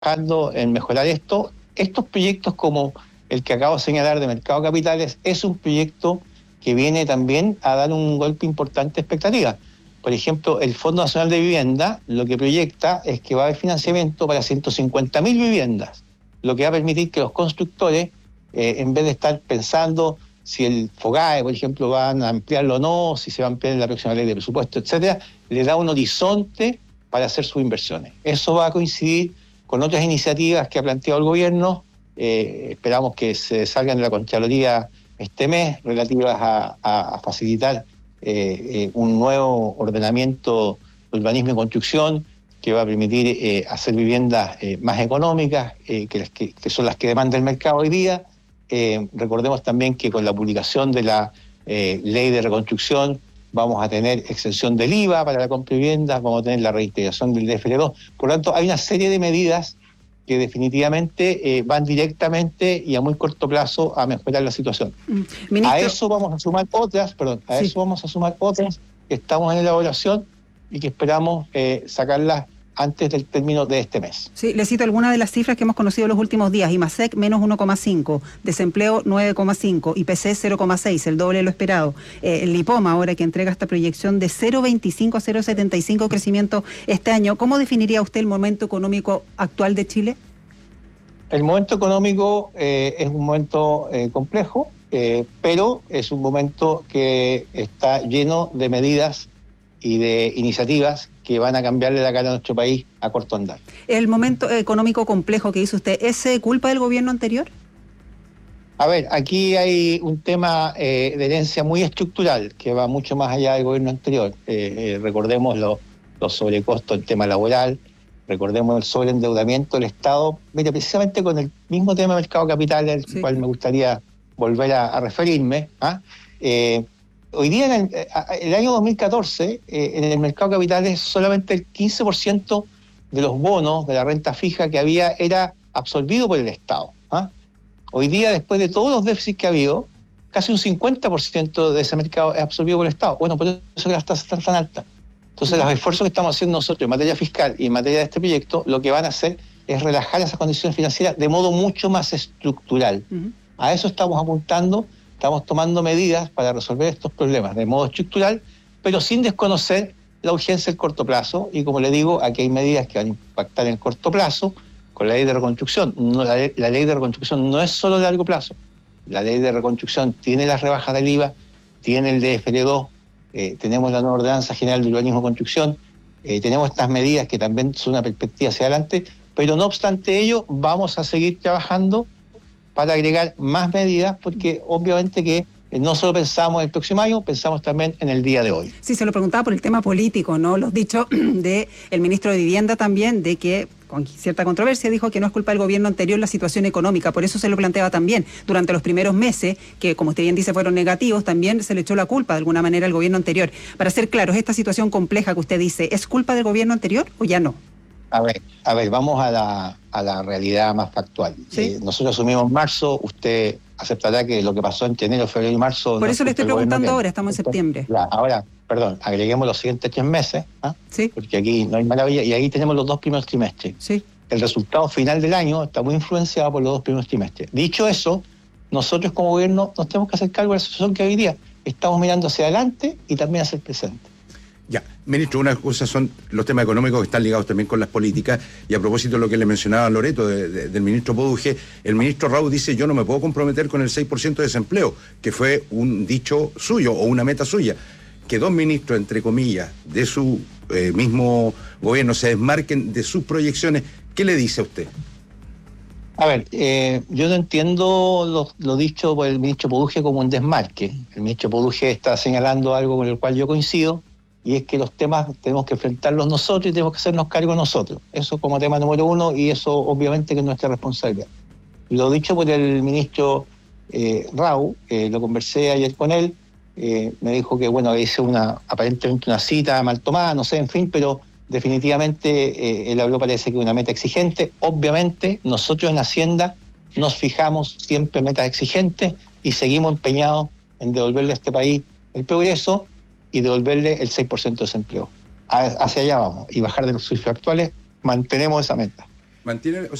trabajando en mejorar esto. Estos proyectos como el que acabo de señalar de Mercado de Capitales es un proyecto que viene también a dar un golpe importante a expectativas. Por ejemplo, el Fondo Nacional de Vivienda lo que proyecta es que va a haber financiamiento para 150.000 viviendas, lo que va a permitir que los constructores, en vez de estar pensando si el FOGAE, por ejemplo, van a ampliarlo o no, si se va a ampliar en la próxima ley de presupuesto, etcétera, le da un horizonte para hacer sus inversiones. Eso va a coincidir con otras iniciativas que ha planteado el gobierno. Esperamos que se salgan de la Contraloría este mes, relativas a facilitar un nuevo ordenamiento de urbanismo y construcción que va a permitir hacer viviendas más económicas, que son las que demanda el mercado hoy día. Recordemos también que con la publicación de la ley de reconstrucción vamos a tener exención del IVA para la compra de viviendas, vamos a tener la reintegración del DFL2. Por lo tanto, hay una serie de medidas que definitivamente van directamente y a muy corto plazo a mejorar la situación. Ministro, a eso vamos a sumar otras, que estamos en elaboración y que esperamos sacarlas antes del término de este mes. Sí, le cito algunas de las cifras que hemos conocido los últimos días. IMASEC menos 1,5, desempleo 9,5, IPC 0,6, el doble de lo esperado. El IPOMA ahora que entrega esta proyección de 0,25 a 0,75 crecimiento este año. ¿Cómo definiría usted el momento económico actual de Chile? El momento económico es un momento complejo, pero es un momento que está lleno de medidas y de iniciativas que van a cambiarle la cara a nuestro país a corto andar. ¿El momento económico complejo que dice usted es culpa del gobierno anterior? A ver, aquí hay un tema de herencia muy estructural que va mucho más allá del gobierno anterior. Recordemos los sobrecostos del tema laboral, recordemos el sobreendeudamiento del Estado. Mira, precisamente con el mismo tema del mercado de capitales, al cual me gustaría volver a referirme. Hoy día, en el año 2014, en el mercado de capitales, solamente el 15% de los bonos de la renta fija que había era absorbido por el Estado. Hoy día, después de todos los déficits que ha habido, casi un 50% de ese mercado es absorbido por el Estado. Bueno, por eso que las tasas están tan altas. Entonces, los esfuerzos que estamos haciendo nosotros en materia fiscal y en materia de este proyecto, lo que van a hacer es relajar esas condiciones financieras de modo mucho más estructural. A eso estamos apuntando. Estamos tomando medidas para resolver estos problemas de modo estructural, pero sin desconocer la urgencia del corto plazo. Y como le digo, aquí hay medidas que van a impactar en el corto plazo con la ley de reconstrucción. La ley de reconstrucción no es solo de largo plazo. La ley de reconstrucción tiene las rebajas del IVA, tiene el DFL2, tenemos la nueva ordenanza general de urbanismo y construcción, tenemos estas medidas que también son una perspectiva hacia adelante, pero no obstante ello, vamos a seguir trabajando para agregar más medidas, porque obviamente que no solo pensamos en el próximo año, pensamos también en el día de hoy. Sí, se lo preguntaba por el tema político, ¿no? Los dichos del ministro de Vivienda también, de que con cierta controversia dijo que no es culpa del gobierno anterior la situación económica, por eso se lo planteaba también. Durante los primeros meses, que como usted bien dice fueron negativos, también se le echó la culpa de alguna manera al gobierno anterior. Para ser claros, esta situación compleja que usted dice, ¿es culpa del gobierno anterior o ya no? A ver, vamos a la realidad más factual. ¿Sí? Nosotros asumimos en marzo, usted aceptará que lo que pasó entre enero, febrero y marzo... Por eso le estoy preguntando ahora, estamos en septiembre. Ahora, agreguemos los siguientes 3 meses, ¿sí? Porque aquí no hay maravilla, y ahí tenemos los 2 primeros trimestres. Sí. El resultado final del año está muy influenciado por los 2 primeros trimestres. Dicho eso, nosotros como gobierno nos tenemos que hacer cargo de la situación que hoy día estamos mirando hacia adelante y también hacia el presente. Ya, ministro, una cosa son los temas económicos que están ligados también con las políticas, y a propósito de lo que le mencionaba Loreto del ministro Poduje, el ministro Rau dice: yo no me puedo comprometer con el 6% de desempleo, que fue un dicho suyo o una meta suya. Que 2 ministros, entre comillas, de su mismo gobierno se desmarquen de sus proyecciones, ¿qué le dice a usted? A ver, yo no entiendo lo dicho por el ministro Poduje como un desmarque. El ministro Poduje está señalando algo con el cual yo coincido, y es que los temas tenemos que enfrentarlos nosotros y tenemos que hacernos cargo nosotros. Eso como tema número 1, y eso obviamente que es nuestra responsabilidad. Lo dicho por el ministro Rau, lo conversé ayer con él, me dijo que bueno, hice aparentemente una cita mal tomada, no sé, en fin, pero definitivamente él habló, parece que una meta exigente. Obviamente nosotros en Hacienda nos fijamos siempre metas exigentes y seguimos empeñados en devolverle a este país el progreso y devolverle el 6% de desempleo. Hacia allá vamos, y bajar de los cifras actuales, mantenemos esa meta. mantiene,